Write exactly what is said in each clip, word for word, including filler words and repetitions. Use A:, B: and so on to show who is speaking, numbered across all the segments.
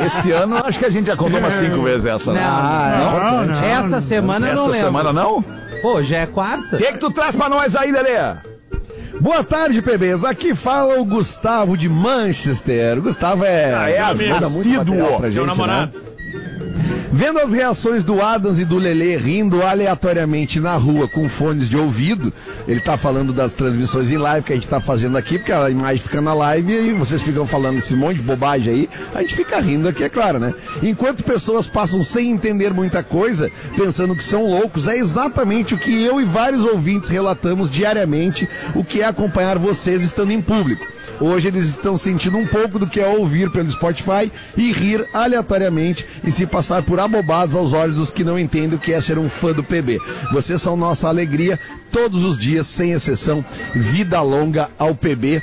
A: esse ano, acho que a gente já contou umas cinco vezes essa.
B: Não,
A: Ah,
B: não, não, não. Essa semana eu não
A: Essa
B: lembro.
A: semana não?
B: Pô, já é quarta?
A: O que, que tu traz pra nós aí, Lelê?
C: Boa tarde, P Bs. Aqui fala o Gustavo de Manchester. O Gustavo é...
A: Ah, é
C: manda muito material pra gente,
D: Teu namorado.
C: né? Vendo as reações do Adams e do Lelê rindo aleatoriamente na rua com fones de ouvido, ele tá falando das transmissões em live que a gente tá fazendo aqui, porque a imagem fica na live e vocês ficam falando esse monte de bobagem aí, a gente fica rindo aqui, é claro, né? Enquanto pessoas passam sem entender muita coisa, pensando que são loucos, é exatamente o que eu e vários ouvintes relatamos diariamente, o que é acompanhar vocês estando em público. Hoje eles estão sentindo um pouco do que é ouvir pelo Spotify e rir aleatoriamente e se passar por abobados aos olhos dos que não entendem o que é ser um fã do P B. Vocês são nossa alegria todos os dias, sem exceção. Vida longa ao P B.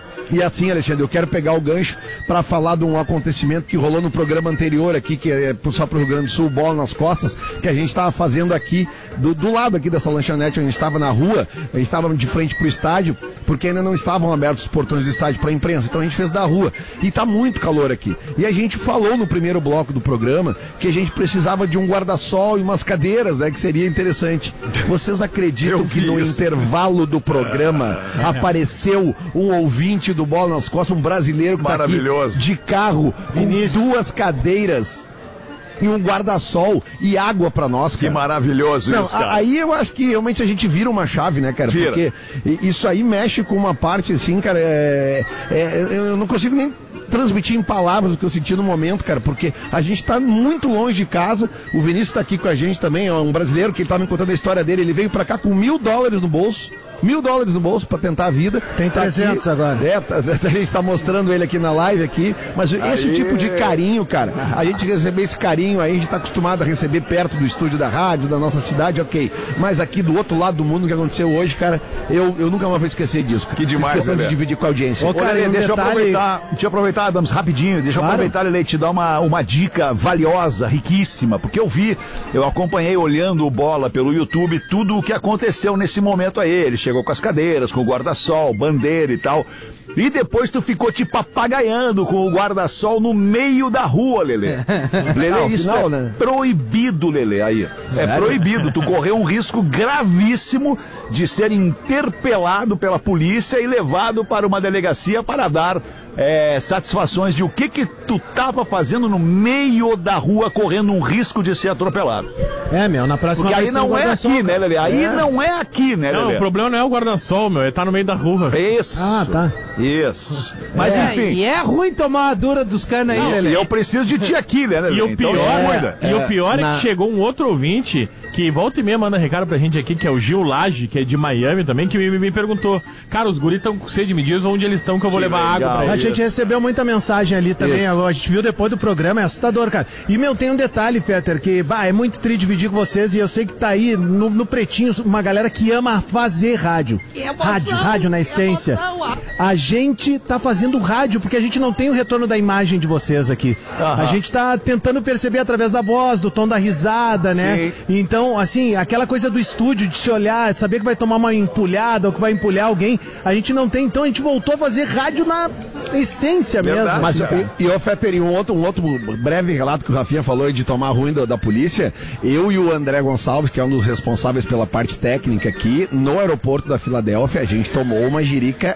C: E assim, Alexandre, eu quero pegar o gancho para falar de um acontecimento que rolou no programa anterior aqui, que é só para o Rio Grande do Sul, Bola nas Costas, que a gente estava fazendo aqui, do, do lado aqui dessa lanchonete, onde a gente estava na rua, a gente estava de frente pro estádio, porque ainda não estavam abertos os portões do estádio para a imprensa, então a gente fez da rua. E tá muito calor aqui. E a gente falou no primeiro bloco do programa que a gente precisava de um guarda-sol e umas cadeiras, né, que seria interessante. Vocês acreditam que no isso. intervalo do programa apareceu um ouvinte do Bola nas Costas, um brasileiro que tá aqui de carro, com Vinícius. duas cadeiras e um guarda-sol e água pra nós, cara.
A: Que maravilhoso
C: não,
A: isso, cara.
C: Aí eu acho que realmente a gente vira uma chave, né, cara?
A: Vira.
C: Porque isso aí mexe com uma parte, assim, cara, é, é, eu não consigo nem transmitir em palavras o que eu senti no momento, cara, porque a gente tá muito longe de casa. O Vinícius tá aqui com a gente também, é um brasileiro que ele tá me contando a história dele. Ele veio pra cá com mil dólares no bolso. Mil dólares no bolso pra tentar a vida.
E: Tem trezentos
C: tá
E: agora.
C: É, tá, a gente tá mostrando ele aqui na live aqui, mas esse
A: Aê.
C: tipo de carinho, cara, a gente receber esse carinho aí, a gente tá acostumado a receber perto do estúdio da rádio, da nossa cidade, ok. Mas aqui do outro lado do mundo, o que aconteceu hoje, cara, eu, eu nunca mais vou esquecer disso. Cara.
A: Que demais,
C: Fiz questão
A: Lelê.
C: de dividir com a audiência.
A: Ô, cara, Lelê,
E: um
A: deixa,
E: detalhe...
A: eu aproveitar, deixa eu aproveitar, Adams, rapidinho, deixa
E: Claro.
A: eu aproveitar, Lelê, e te dar uma, uma dica valiosa, riquíssima, porque eu vi, eu acompanhei olhando o Bola pelo YouTube, tudo o que aconteceu nesse momento aí. Ele chegou com as cadeiras, com o guarda-sol, bandeira e tal. E depois tu ficou te papagaiando com o guarda-sol no meio da rua, Lelê. Lelê,
C: Não,
A: isso
C: final,
A: é
C: né?
A: proibido, Lelê, aí.
C: Sério?
A: É proibido. Tu correu um risco gravíssimo de ser interpelado pela polícia e levado para uma delegacia para dar é, satisfações de o que que tu tava fazendo no meio da rua, correndo um risco de ser atropelado.
E: É, meu, na próxima
A: Porque aí
E: vez sem
A: não é
E: guarda-sol,
A: aqui, né,
E: cara.
A: Lelê? Aí
E: É.
A: não é aqui, né,
D: Não,
A: Lelê?
D: o problema não é o guarda-sol, meu, ele tá no meio da rua.
A: Isso.
E: Ah, tá.
A: Isso. Mas
B: É,
A: enfim.
B: e é ruim tomar uma dura dos canos aí,
A: Não,
B: Lelê.
A: e eu preciso de ti aqui, né, Lelê?
D: E o
A: Então,
D: pior,
A: te cuida.
D: e o pior é,
C: na-
D: que chegou um outro ouvinte que volta e meia manda recado pra gente aqui, que é o Gil Lage, que é de Miami também, que me, me perguntou, cara, os guris estão com sede, me diz onde eles estão que eu vou
A: Que
D: levar
A: legal.
D: água pra
E: A
D: eles.
E: gente recebeu muita mensagem ali também,
C: Isso.
E: a gente viu depois do programa, é assustador, cara. E, meu, tem um detalhe, Fetter, que bah, é muito triste dividir com vocês e eu sei que tá aí no, no Pretinho uma galera que ama fazer rádio. Rádio, rádio na essência. A gente tá fazendo rádio porque a gente não tem o retorno da imagem de vocês aqui. A gente tá tentando perceber através da voz, do tom da risada, né? Então, assim, aquela coisa do estúdio, de se olhar, de saber que vai tomar uma empulhada ou que vai empulhar alguém, a gente não tem. Então a gente voltou a fazer rádio na essência
A: Verdade.
E: mesmo.
C: Mas,
E: assim.
C: e, e ô, Fetter, e um outro, um outro breve relato que o Rafinha falou aí de tomar ruim da, da polícia, eu e o André Gonçalves, que é um dos responsáveis pela parte técnica aqui, no aeroporto da Filadélfia, a gente tomou uma jirica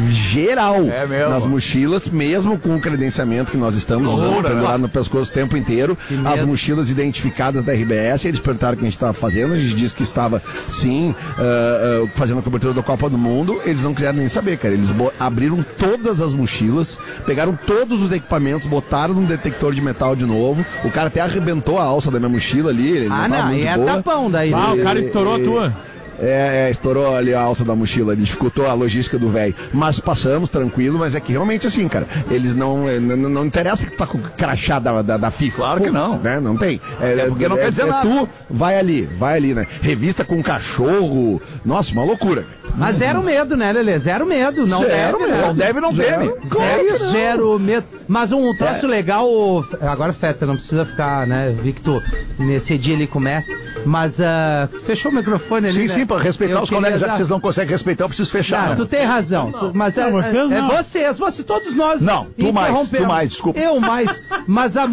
C: geral
A: É mesmo?
C: nas mochilas, mesmo com o credenciamento que nós estamos usando,
A: Loucura,
C: tendo
A: né?
C: lá no pescoço o tempo inteiro, as mochilas identificadas da R B S, eles perguntaram o que a gente estava fazendo, a gente disse que estava, sim, ah, ah, fazendo a cobertura da Copa do Mundo, eles não quiseram nem saber, cara, eles bo- abriram todas as mochilas, pegaram todos os equipamentos, botaram num detector de metal de novo, o cara até arrebentou a alça da minha mochila ali, ele
B: Ah,
C: tava
B: não,
C: muito
B: e é
C: boa.
B: tapão daí.
D: Ah,
B: né?
D: o cara estourou a tua.
C: É, é, estourou ali a alça da mochila, dificultou a logística do velho. Mas passamos tranquilo, mas é que realmente assim, cara, eles não. é, Não, não interessa que tá com o crachá da, da, da FIFA.
A: Claro que não.
C: Né? Não tem. É,
A: É porque não
C: é,
A: quer dizer
C: é
A: nada.
C: Tu vai ali, vai ali, né? Revista com cachorro. Nossa, uma loucura.
B: Mas zero medo, né, Lelê? Zero medo. Não
C: Zero
B: deve,
C: medo.
B: né?
A: Não deve, não
C: Zero.
A: teme.
B: Zero, zero medo. Mas um troço legal, agora, Feta, não precisa ficar, né, Victor, nesse dia ali com o mestre, mas ah, fechou o microfone ali,
A: Sim,
B: né?
A: sim, para respeitar
B: Eu
A: os colegas, já
B: queria
A: que vocês
B: dar-
A: não conseguem respeitar, eu preciso fechar.
B: Não,
A: né?
B: tu tem razão. Tu- mas é,
D: Não, vocês
B: é, é
D: não.
B: vocês, vocês, todos nós.
A: Não, tu mais, tu
B: interrompemos.
A: mais, desculpa.
B: Eu mais. Mas a